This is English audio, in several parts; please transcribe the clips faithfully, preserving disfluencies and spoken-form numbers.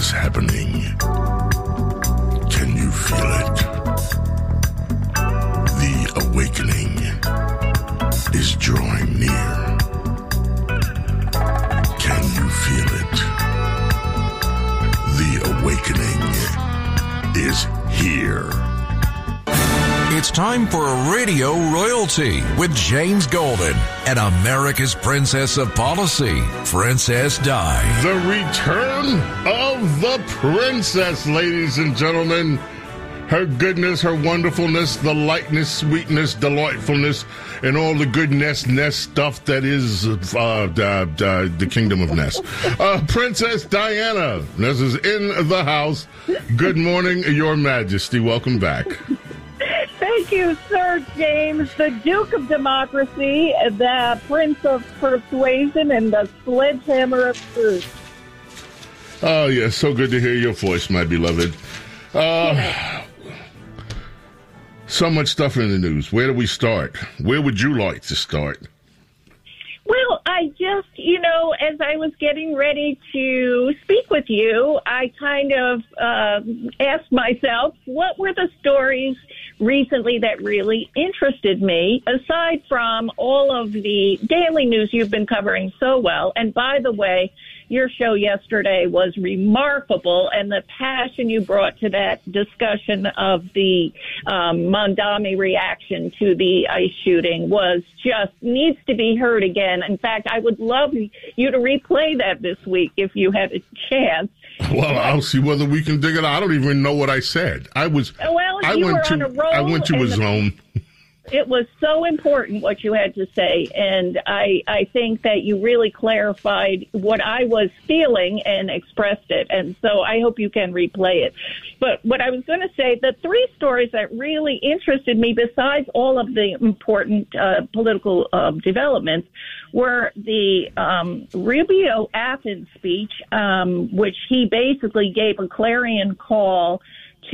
is happening. Can you feel it? The awakening is drawing near. Can you feel it? The awakening is here. It's time for Radio Royalty with James Golden and America's Princess of Policy, Princess Di. The return of the princess, ladies and gentlemen. Her goodness, her wonderfulness, the lightness, sweetness, delightfulness, and all the good Nest Nest stuff that is uh, uh, uh, the kingdom of Nest. Uh, Princess Diana, this is in the house. Good morning, Your Majesty. Welcome back. Thank you, Sir James, the Duke of Democracy, the Prince of Persuasion, and the Sledgehammer of Truth. Oh, yeah, so good to hear your voice, my beloved. Uh, so much stuff in the news. Where do we start? Where would you like to start? Well, I just, you know, as I was getting ready to speak with you, I kind of uh, asked myself, what were the stories recently that really interested me, aside from all of the daily news you've been covering so well? And by the way, your show yesterday was remarkable, and the passion you brought to that discussion of the um, Mondami reaction to the ICE shooting was just needs to be heard again. In fact, I would love you to replay that this week if you had a chance. Well, I'll see whether we can dig it out. I don't even know what I said. I was. Well, I you went were to. on a roll, I went to a zone. It was so important what you had to say, and I, I think that you really clarified what I was feeling and expressed it, and so I hope you can replay it. But what I was going to say, the three stories that really interested me, besides all of the important uh, political uh, developments, were the um, Rubio Athens speech, um, which he basically gave a clarion call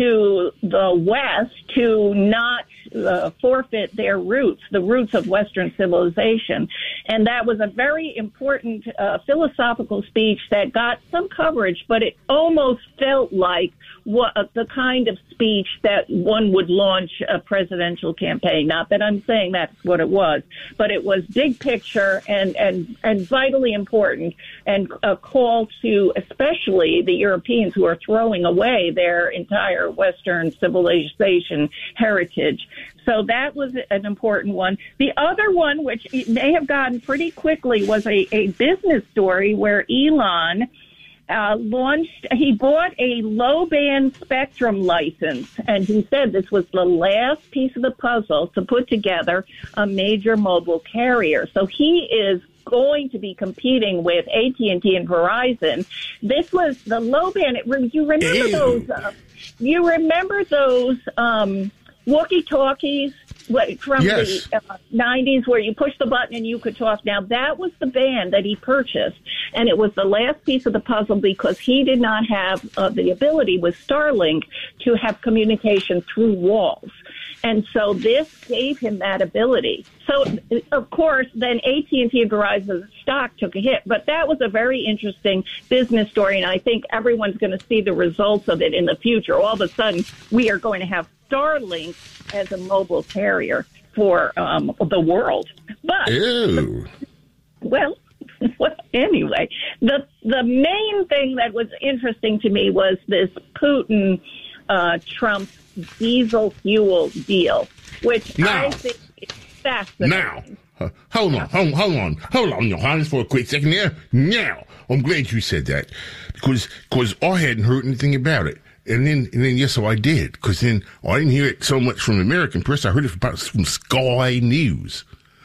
to the West to not uh, forfeit their roots, the roots of Western civilization. And that was a very important uh, philosophical speech that got some coverage, but it almost felt like what uh, the kind of speech that one would launch a presidential campaign. Not that I'm saying that's what it was, but it was big picture and, and, and vitally important, and a call to especially the Europeans who are throwing away their entire Western civilization heritage. So that was an important one. The other one, which may have gotten pretty quickly, was a, a business story where Elon uh, launched, he bought a low-band spectrum license, and he said this was the last piece of the puzzle to put together a major mobile carrier. So he is going to be competing with A T and T and Verizon. This was the low band. You remember Ew. those? Uh, you remember those um, walkie-talkies from yes. the uh, nineties where you push the button and you could talk? Now, that was the band that he purchased, and it was the last piece of the puzzle because he did not have uh, the ability with Starlink to have communication through walls. And so this gave him that ability. So, of course, then A T and T and Verizon's stock took a hit. But that was a very interesting business story, and I think everyone's going to see the results of it in the future. All of a sudden, we are going to have Starlink as a mobile carrier for um, the world. But, Ew. well, well, anyway, the the main thing that was interesting to me was this Putin uh, Trump diesel fuel deal, which now, I think is fascinating. Now, uh, hold on, hold, hold on, hold on, Your Highness, for a quick second there. Now, I'm glad you said that because because I hadn't heard anything about it. And then, and then, yes, so I did, because then I didn't hear it so much from the American press. I heard it about, from Sky News.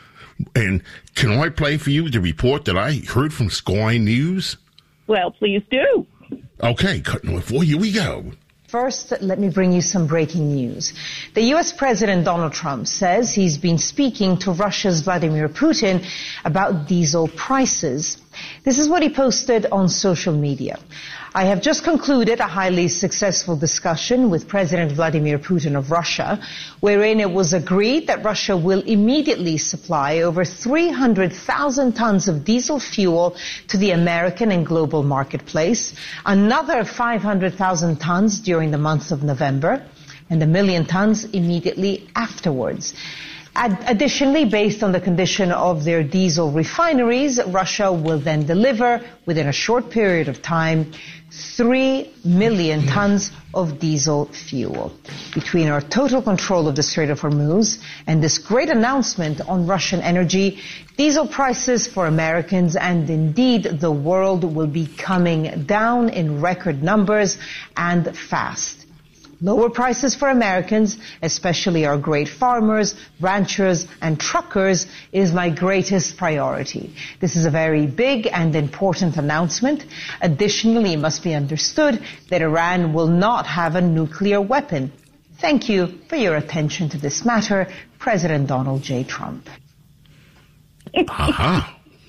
And can I play for you the report that I heard from Sky News? Well, please do. Okay, cut noise for here we go. First, let me bring you some breaking news. The U S President Donald Trump says he's been speaking to Russia's Vladimir Putin about diesel prices. This is what he posted on social media. I have just concluded a highly successful discussion with President Vladimir Putin of Russia, wherein it was agreed that Russia will immediately supply over three hundred thousand tons of diesel fuel to the American and global marketplace, another five hundred thousand tons during the month of November, and a million tons immediately afterwards. Additionally, based on the condition of their diesel refineries, Russia will then deliver, within a short period of time, three million tons of diesel fuel. Between our total control of the Strait of Hormuz and this great announcement on Russian energy, diesel prices for Americans and indeed the world will be coming down in record numbers and fast. Lower prices for Americans, especially our great farmers, ranchers, and truckers, is my greatest priority. This is a very big and important announcement. Additionally, it must be understood that Iran will not have a nuclear weapon. Thank you for your attention to this matter, President Donald J. Trump. Uh-huh.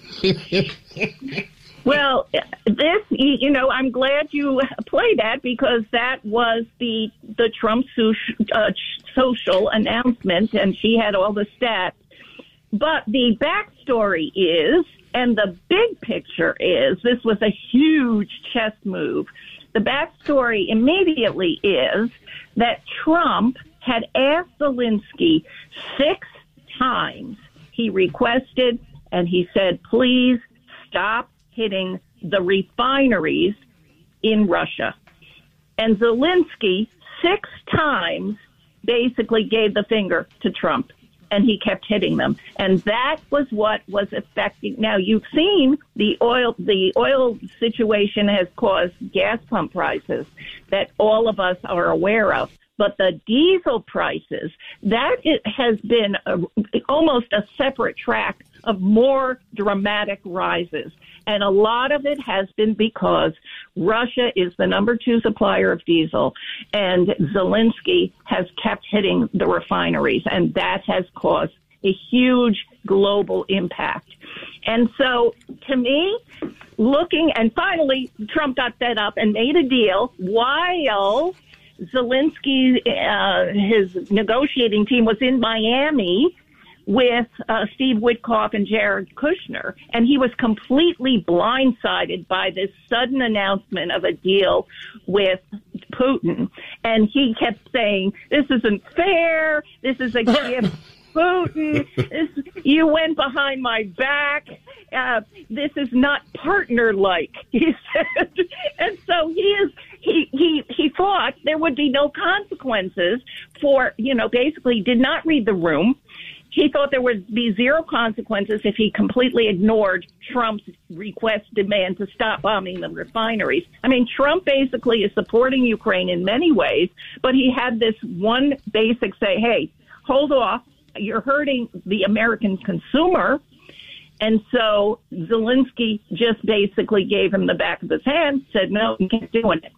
Well, this, you know, I'm glad you play that because that was the the Trump uh, social announcement, and she had all the stats. But the backstory is, and the big picture is, this was a huge chess move. The backstory immediately is that Trump had asked Zelensky six times. He requested, and he said, please stop hitting the refineries in Russia. And Zelensky six times basically gave the finger to Trump, and he kept hitting them. And that was what was affecting. Now, you've seen the oil, the oil situation has caused gas pump prices that all of us are aware of. But the diesel prices, that it has been a, almost a separate track of more dramatic rises. And a lot of it has been because Russia is the number two supplier of diesel, and Zelensky has kept hitting the refineries, and that has caused a huge global impact. And so, to me, looking, and finally, Trump got fed up and made a deal while Zelensky, uh, his negotiating team was in Miami with uh, Steve Witkoff and Jared Kushner, and he was completely blindsided by this sudden announcement of a deal with Putin. And he kept saying, this isn't fair, this is a gift. Putin, this, you went behind my back. Uh, this is not partner-like, he said. And so he is. He, he he thought there would be no consequences for, you know, basically did not read the room. He thought there would be zero consequences if he completely ignored Trump's request demand to stop bombing the refineries. I mean, Trump basically is supporting Ukraine in many ways, but he had this one basic say, hey, hold off. You're hurting the American consumer. And so Zelensky just basically gave him the back of his hand, said, no, you can't do it.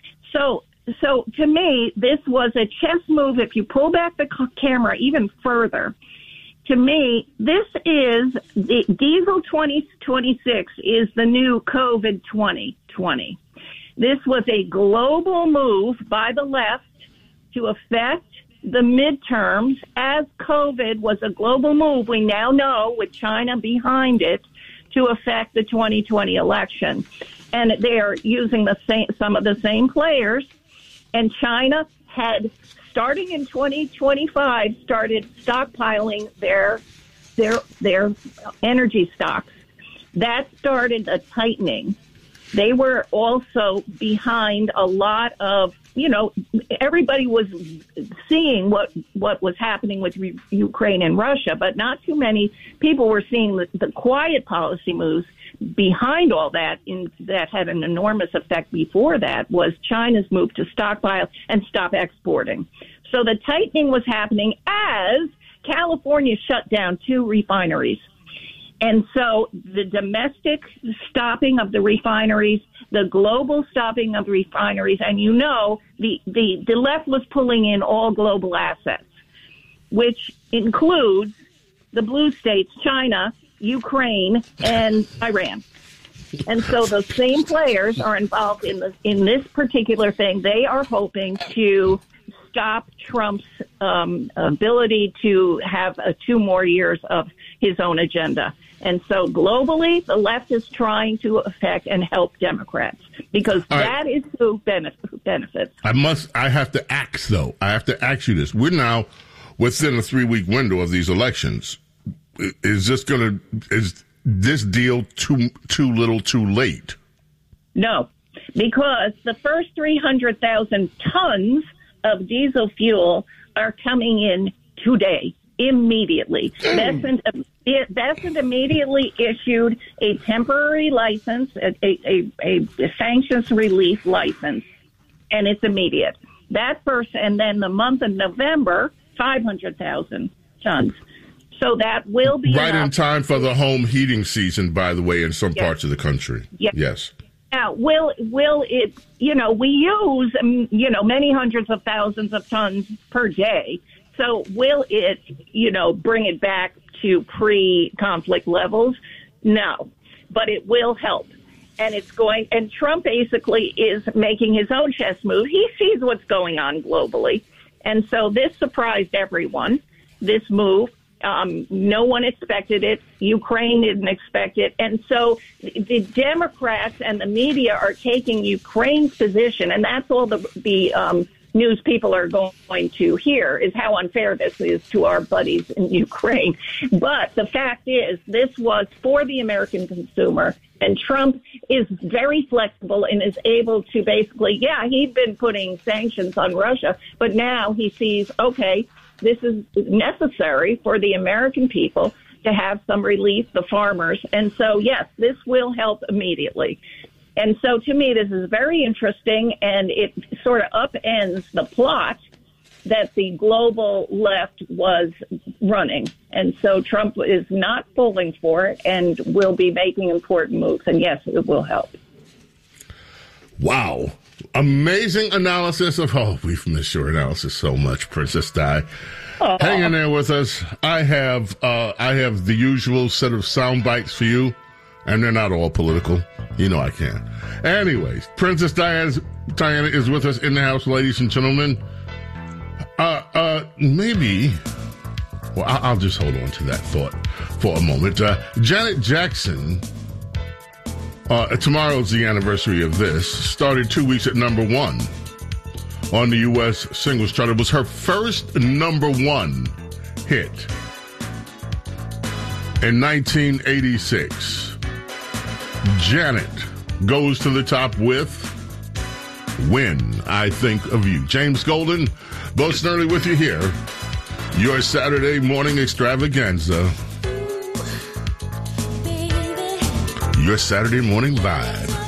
So, so to me, this was a chess move. If you pull back the camera even further, to me, this is the Diesel twenty twenty-six is the new COVID twenty twenty. This was a global move by the left to affect the midterms, as COVID was a global move, we now know, with China behind it, to affect the twenty twenty election. And they are using the same, some of the same players. And China had, starting in twenty twenty-five, started stockpiling their their their energy stocks. That started a tightening. They were also behind a lot of, you know, everybody was seeing what, what was happening with re- Ukraine and Russia, but not too many people were seeing the, the quiet policy moves behind all that in, that had an enormous effect before that was China's move to stockpile and stop exporting. So the tightening was happening as California shut down two refineries. And so the domestic stopping of the refineries, the global stopping of refineries, and you know, the, the, the left was pulling in all global assets, which includes the blue states, China, Ukraine, and Iran. And so the same players are involved in the, in this particular thing. They are hoping to stop Trump's um, ability to have uh, two more years of his own agenda. And so globally, the left is trying to affect and help Democrats because All that right. is who benef- benefits. I must, I have to ask, though. I have to ask you this. We're now within a three-week window of these elections. Is this going to, is this deal too, too little too late? No, because the first three hundred thousand tons of diesel fuel are coming in today, immediately. Besant, Besant immediately issued a temporary license, a, a, a, a sanctions relief license, and it's immediate. That first, and then the month of November, five hundred thousand tons. So that will be right enough. in time for the home heating season, by the way, in some Yes. parts of the country. Yes. Yes. Now, will will it, you know, we use, um, you know, many hundreds of thousands of tons per day. So will it, you know, bring it back to pre-conflict levels? No, but it will help. And it's going, and Trump basically is making his own chess move. He sees what's going on globally. And so this surprised everyone, this move. Um, no one expected it. Ukraine didn't expect it. And so the Democrats and the media are taking Ukraine's position, and that's all the, the um, news people are going to hear is how unfair this is to our buddies in Ukraine. But the fact is, this was for the American consumer, and Trump is very flexible and is able to basically, yeah, he'd been putting sanctions on Russia, but now he sees, okay, this is necessary for the American people to have some relief, the farmers. And so, yes, this will help immediately. And so, to me, this is very interesting, and it sort of upends the plot that the global left was running. And so Trump is not falling for it and will be making important moves. And, yes, it will help. Wow. Amazing analysis of, oh, we've missed your analysis so much, Princess Di. Aww. Hang in there with us. I have uh, I have the usual set of sound bites for you, and they're not all political. You know I can. Anyways, Princess Diana, Diana is with us in the house, ladies and gentlemen. Uh, uh, maybe, well, I'll, I'll just hold on to that thought for a moment. Uh, Janet Jackson, uh, tomorrow's the anniversary of this, started two weeks at number one on the U S singles chart. It was her first number one hit in nineteen eighty-six. Janet goes to the top with When I Think of You. James Golden, Bo Snerdley with you here. Your Saturday morning extravaganza. Your Saturday morning vibe.